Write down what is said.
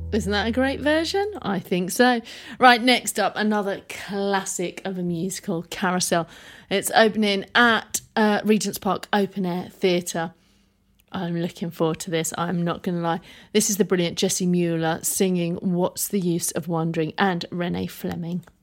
Isn't that a great version? I think so. Right, next up, another classic of a musical, Carousel. It's opening at Regent's Park Open Air Theatre. I'm looking forward to this, I'm not going to lie. This is the brilliant Jessie Mueller singing What's the Use of Wondering and Renee Fleming.